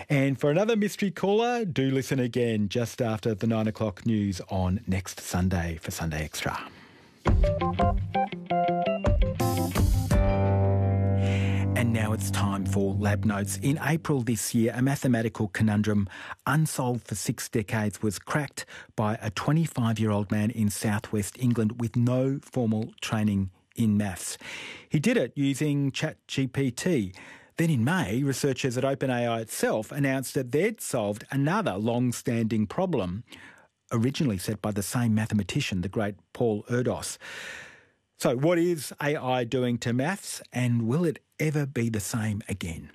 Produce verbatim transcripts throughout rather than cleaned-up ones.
And for another Mystery Caller, do listen again just after the nine o'clock news on next Sunday for Sunday Extra. And now it's time for Lab Notes. In April this year, a mathematical conundrum unsolved for six decades was cracked by a twenty-five-year-old man in southwest England with no formal training in maths. He did it using ChatGPT. Then in May, researchers at OpenAI itself announced that they'd solved another long-standing problem, originally set by the same mathematician, the great Paul Erdos. So what is A I doing to maths, and will it ever be the same again?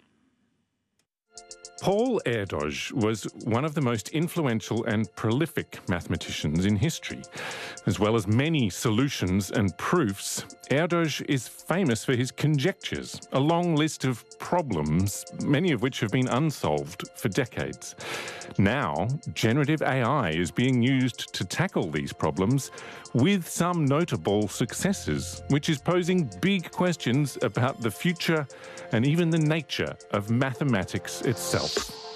Paul Erdos was one of the most influential and prolific mathematicians in history. As well as many solutions and proofs, Erdos is famous for his conjectures, a long list of problems, many of which have been unsolved for decades. Now, generative A I is being used to tackle these problems with some notable successes, which is posing big questions about the future and even the nature of mathematics itself.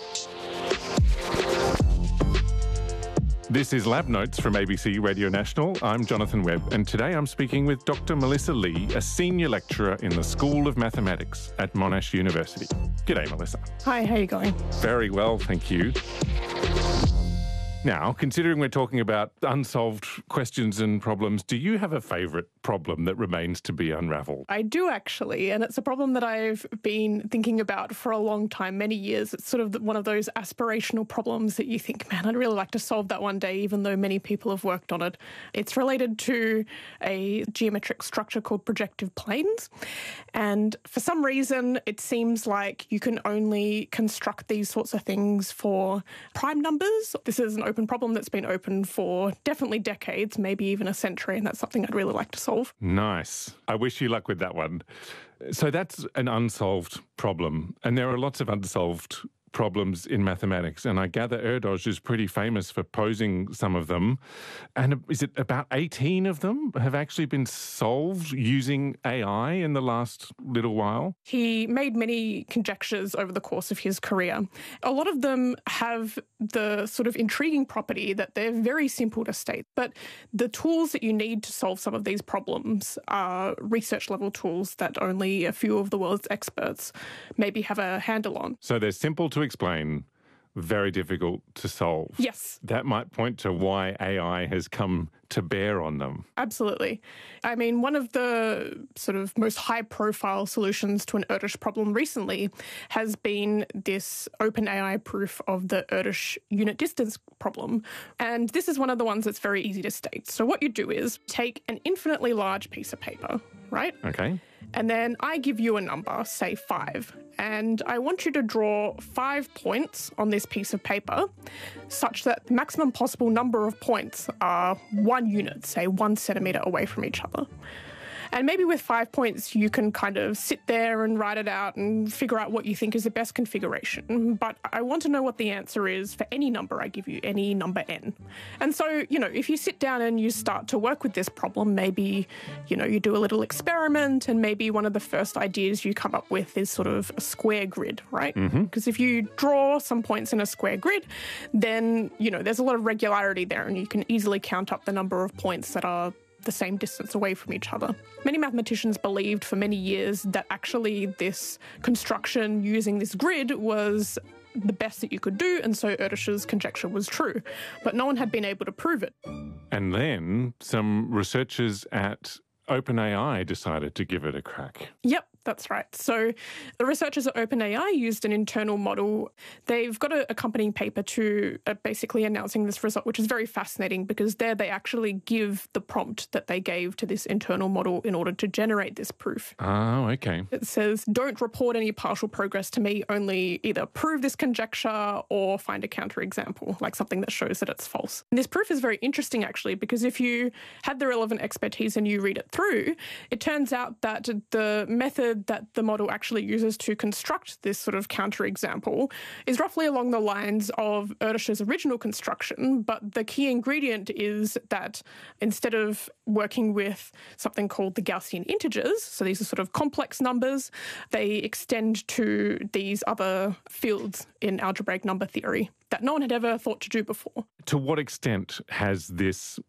This is Lab Notes from A B C Radio National. I'm Jonathan Webb, and today I'm speaking with Doctor Melissa Lee, a senior lecturer in the School of Mathematics at Monash University. G'day, Melissa. Hi, how are you going? Very well, thank you. Now, considering we're talking about unsolved questions and problems, do you have a favourite problem that remains to be unravelled? I do, actually, and it's a problem that I've been thinking about for a long time, many years. It's sort of one of those aspirational problems that you think, man, I'd really like to solve that one day, even though many people have worked on it. It's related to a geometric structure called projective planes, and for some reason, it seems like you can only construct these sorts of things for prime numbers. This is an open problem that's been open for definitely decades, maybe even a century, and that's something I'd really like to solve. Nice. I wish you luck with that one. So that's an unsolved problem, and there are lots of unsolved problems in mathematics, and I gather Erdos is pretty famous for posing some of them. And is it about eighteen of them have actually been solved using A I in the last little while? He made many conjectures over the course of his career. A lot of them have the sort of intriguing property that they're very simple to state, but the tools that you need to solve some of these problems are research-level tools that only a few of the world's experts maybe have a handle on. So they're simple to explain, very difficult to solve. Yes. That might point to why A I has come to bear on them. Absolutely. I mean, one of the sort of most high-profile solutions to an Erdos problem recently has been this OpenAI proof of the Erdos unit distance problem. And this is one of the ones that's very easy to state. So what you do is take an infinitely large piece of paper, right? Okay. And then I give you a number, say five, and I want you to draw five points on this piece of paper such that the maximum possible number of points are one unit, say one centimetre away from each other. And maybe with five points, you can kind of sit there and write it out and figure out what you think is the best configuration. But I want to know what the answer is for any number I give you, any number n. And so, you know, if you sit down and you start to work with this problem, maybe, you know, you do a little experiment, and maybe one of the first ideas you come up with is sort of a square grid, right? Because mm-hmm. if you draw some points in a square grid, then, you know, there's a lot of regularity there, and you can easily count up the number of points that are the same distance away from each other. Many mathematicians believed for many years that actually this construction using this grid was the best that you could do, and so Erdős's conjecture was true. But no one had been able to prove it. And then some researchers at OpenAI decided to give it a crack. Yep, that's right. So the researchers at OpenAI used an internal model. They've got an accompanying paper to uh, basically announcing this result, which is very fascinating because there they actually give the prompt that they gave to this internal model in order to generate this proof. Oh, okay. It says, don't report any partial progress to me, only either prove this conjecture or find a counterexample, like something that shows that it's false. And this proof is very interesting, actually, because if you had the relevant expertise and you read it through, it turns out that the method method that the model actually uses to construct this sort of counterexample is roughly along the lines of Erdős's original construction, but the key ingredient is that instead of working with something called the Gaussian integers, so these are sort of complex numbers, they extend to these other fields in algebraic number theory that no one had ever thought to do before. To what extent has this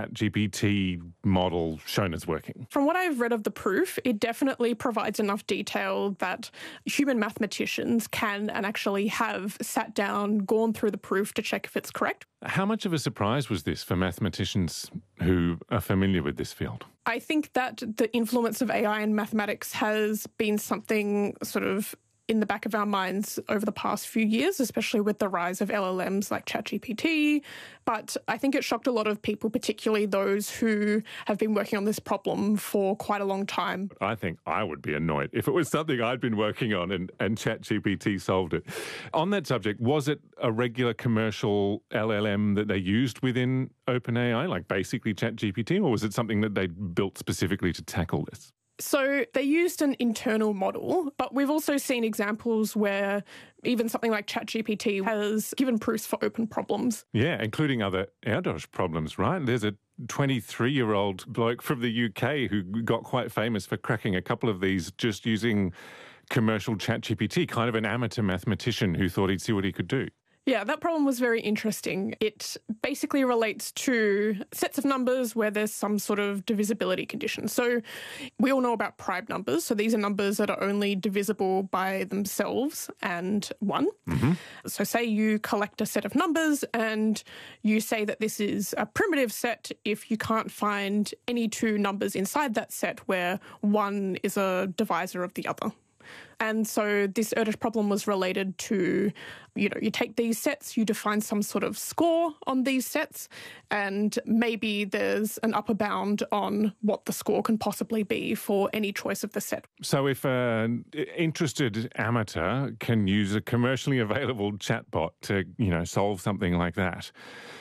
ChatGPT model shown as working? From what I've read of the proof, it definitely provides enough detail that human mathematicians can and actually have sat down, gone through the proof to check if it's correct. How much of a surprise was this for mathematicians who are familiar with this field? I think that the influence of A I in mathematics has been something sort of in the back of our minds over the past few years, especially with the rise of L L Ms like ChatGPT. But I think it shocked a lot of people, particularly those who have been working on this problem for quite a long time. I think I would be annoyed if it was something I'd been working on and, and ChatGPT solved it. On that subject, was it a regular commercial L L M that they used within OpenAI, like basically ChatGPT, or was it something that they built specifically to tackle this? So they used an internal model, but we've also seen examples where even something like ChatGPT has given proofs for open problems. Yeah, including other Erdős problems, right? There's a twenty-three-year-old bloke from the U K who got quite famous for cracking a couple of these just using commercial ChatGPT, kind of an amateur mathematician who thought he'd see what he could do. Yeah, that problem was very interesting. It basically relates to sets of numbers where there's some sort of divisibility condition. So we all know about prime numbers. So these are numbers that are only divisible by themselves and one. Mm-hmm. So say you collect a set of numbers and you say that this is a primitive set if you can't find any two numbers inside that set where one is a divisor of the other. And so this Erdős problem was related to, you know, you take these sets, you define some sort of score on these sets, and maybe there's an upper bound on what the score can possibly be for any choice of the set. So if an interested amateur can use a commercially available chatbot to, you know, solve something like that,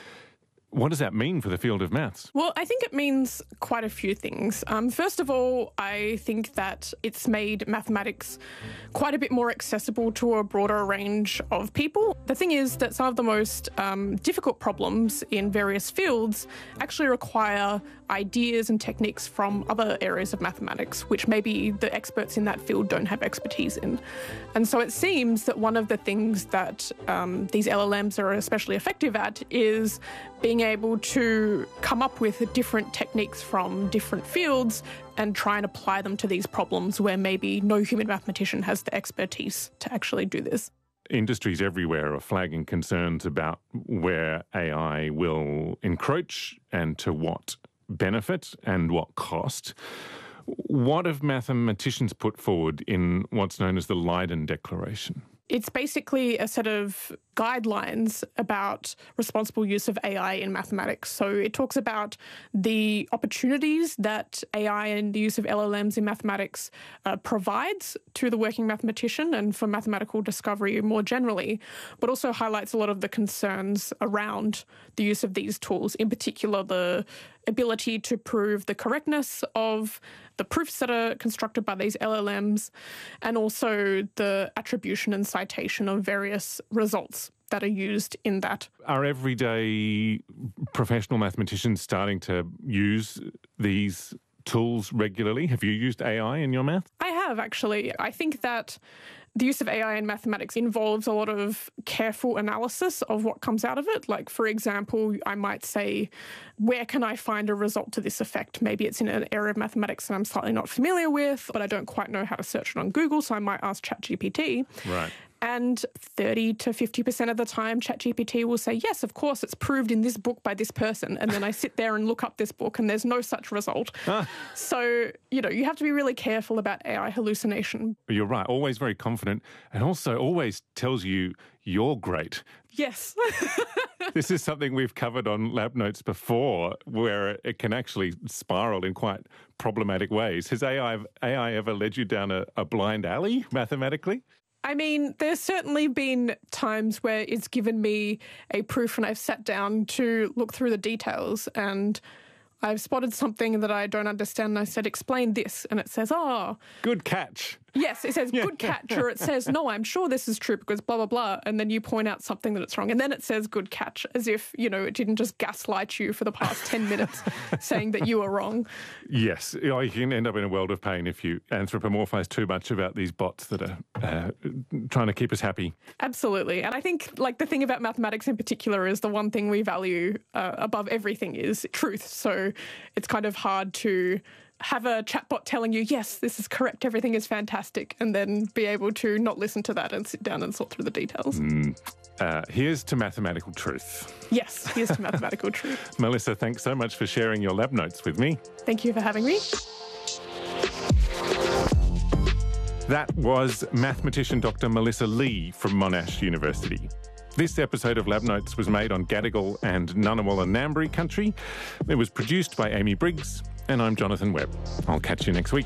what does that mean for the field of maths? Well, I think it means quite a few things. Um, first of all, I think that it's made mathematics quite a bit more accessible to a broader range of people. The thing is that some of the most um, difficult problems in various fields actually require ideas and techniques from other areas of mathematics, which maybe the experts in that field don't have expertise in. And so it seems that one of the things that um, these L L Ms are especially effective at is being able to come up with different techniques from different fields and try and apply them to these problems where maybe no human mathematician has the expertise to actually do this. Industries everywhere are flagging concerns about where A I will encroach and to what benefit and what cost. What have mathematicians put forward in what's known as the Leiden Declaration? It's basically a set of guidelines about responsible use of A I in mathematics. So it talks about the opportunities that A I and the use of L L Ms in mathematics uh, provides to the working mathematician and for mathematical discovery more generally, but also highlights a lot of the concerns around the use of these tools, in particular the ability to prove the correctness of the proofs that are constructed by these L L Ms, and also the attribution and citation of various results that are used in that. Are everyday professional mathematicians starting to use these tools regularly? Have you used A I in your math? I have, actually. I think that the use of A I in mathematics involves a lot of careful analysis of what comes out of it. Like, for example, I might say, where can I find a result to this effect? Maybe it's in an area of mathematics that I'm slightly not familiar with, but I don't quite know how to search it on Google, so I might ask ChatGPT. Right. And thirty to fifty percent of the time, ChatGPT will say, yes, of course, it's proved in this book by this person. And then I sit there and look up this book and there's no such result. Ah. So, you know, you have to be really careful about A I hallucination. You're right. Always very confident, and also always tells you you're great. Yes. This is something we've covered on Lab Notes before, where it can actually spiral in quite problematic ways. Has A I, A I ever led you down a, a blind alley mathematically? I mean, there's certainly been times where it's given me a proof and I've sat down to look through the details and I've spotted something that I don't understand and I said, explain this. And it says, oh. Good catch. Yes, it says good catch, or it says, no, I'm sure this is true because blah, blah, blah. And then you point out something that it's wrong. And then it says good catch, as if, you know, it didn't just gaslight you for the past ten minutes saying that you were wrong. Yes, you know, you can end up in a world of pain if you anthropomorphise too much about these bots that are uh, trying to keep us happy. Absolutely. And I think, like, the thing about mathematics in particular is the one thing we value uh, above everything is truth. So it's kind of hard to have a chatbot telling you, yes, this is correct, everything is fantastic, and then be able to not listen to that and sit down and sort through the details. Mm. Uh, here's to mathematical truth. Yes, here's to mathematical truth. Melissa, thanks so much for sharing your lab notes with me. Thank you for having me. That was mathematician Doctor Melissa Lee from Monash University. This episode of Lab Notes was made on Gadigal and Ngunnawal and Ngambri country. It was produced by Amy Briggs, and I'm Jonathan Webb. I'll catch you next week.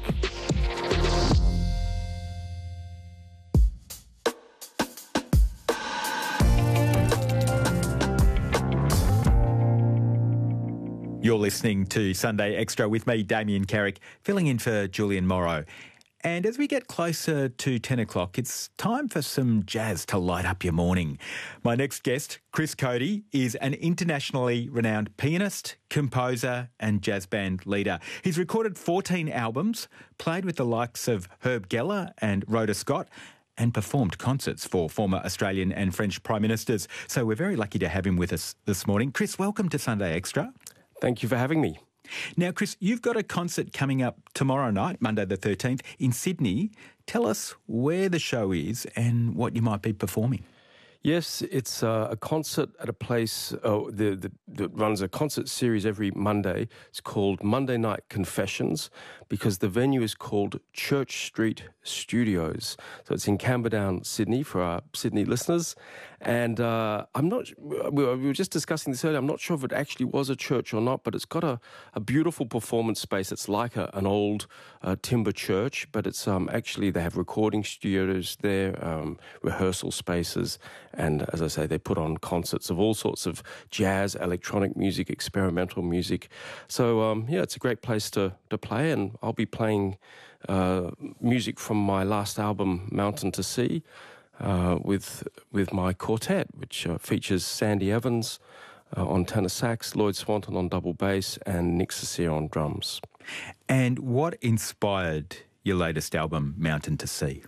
You're listening to Sunday Extra with me, Damien Carrick, filling in for Julian Morrow. And as we get closer to ten o'clock, it's time for some jazz to light up your morning. My next guest, Chris Cody, is an internationally renowned pianist, composer and jazz band leader. He's recorded fourteen albums, played with the likes of Herb Geller and Rhoda Scott, and performed concerts for former Australian and French Prime Ministers. So we're very lucky to have him with us this morning. Chris, welcome to Sunday Extra. Thank you for having me. Now, Chris, you've got a concert coming up tomorrow night, Monday the thirteenth, in Sydney. Tell us where the show is and what you might be performing. Yes, it's uh, a concert at a place uh, that the, the, runs a concert series every Monday. It's called Monday Night Confessions because the venue is called Church Street Studios. So it's in Camberdown, Sydney, for our Sydney listeners. And uh, I'm not, we were, we were just discussing this earlier, I'm not sure if it actually was a church or not, but it's got a, a beautiful performance space. It's like a, an old uh, timber church, but it's um, actually, they have recording studios there, um, rehearsal spaces, and as I say, they put on concerts of all sorts of jazz, electronic music, experimental music. So, um, yeah, it's a great place to, to play, and I'll be playing uh, music from my last album, Mountain to Sea, uh, with with my quartet, which uh, features Sandy Evans uh, on tenor sax, Lloyd Swanton on double bass, and Nick Cecere on drums. And what inspired your latest album, Mountain to Sea?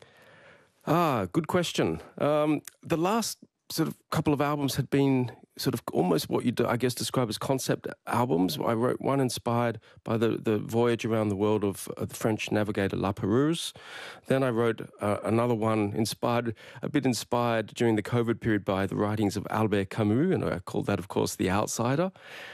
Ah, good question. Um, the last sort of couple of albums had been sort of almost what you'd, I guess, describe as concept albums. I wrote one inspired by the, the voyage around the world of uh, the French navigator La Pérouse. Then I wrote uh, another one inspired, a bit inspired during the COVID period by the writings of Albert Camus, and I called that, of course, The Outsider.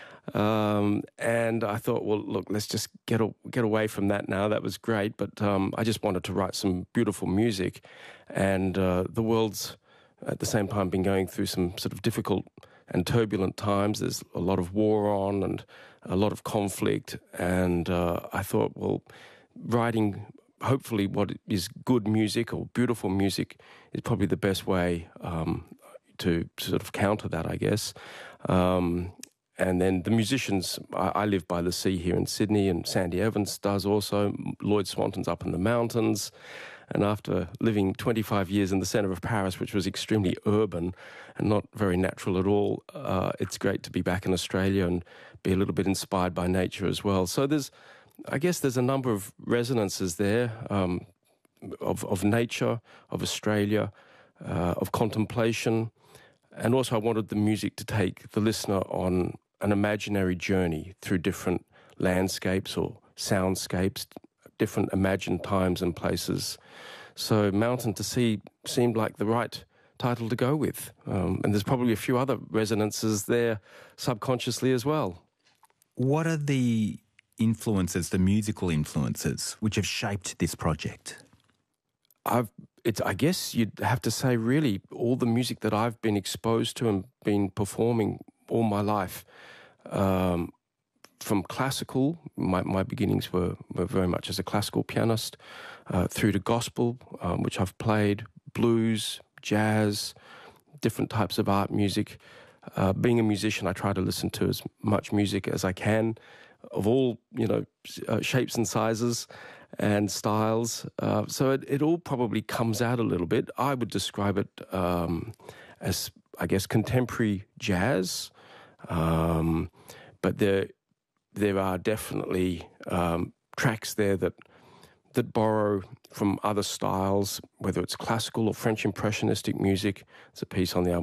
Um, and I thought, well, look, let's just get a, get away from that now. That was great, but um, I just wanted to write some beautiful music. And uh, the world's, at the same time, been going through some sort of difficult and turbulent times. There's a lot of war on and a lot of conflict. And uh, I thought, well, writing hopefully what is good music or beautiful music is probably the best way um, to sort of counter that, I guess. Um, and then the musicians, I, I live by the sea here in Sydney, and Sandy Evans does also. Lloyd Swanton's up in the mountains. And after living twenty-five years in the centre of Paris, which was extremely urban and not very natural at all, uh, it's great to be back in Australia and be a little bit inspired by nature as well. So there's, I guess there's a number of resonances there um, of, of nature, of Australia, uh, of contemplation. And also I wanted the music to take the listener on an imaginary journey through different landscapes or soundscapes, different imagined times and places. So Mountain to Sea seemed like the right title to go with. Um, and there's probably a few other resonances there subconsciously as well. What are the influences, the musical influences, which have shaped this project? I've, it's, I guess you'd have to say really all the music that I've been exposed to and been performing all my life. Um, From classical, my, my beginnings were, were very much as a classical pianist, uh, through to gospel, um, which I've played, blues, jazz, different types of art music. Uh, being a musician, I try to listen to as much music as I can, of all, you know, uh, shapes and sizes. and styles. Uh, so it, it all probably comes out a little bit. I would describe it um, as, I guess, contemporary jazz. Um, but there, there are definitely um, tracks there that that borrow from other styles, whether it's classical or French impressionistic music. There's a piece on the album